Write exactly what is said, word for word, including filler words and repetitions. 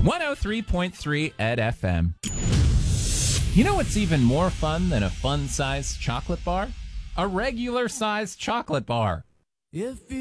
one oh three point three Ed F M. You know what's even more fun than a fun-sized chocolate bar? A regular-sized chocolate bar. If you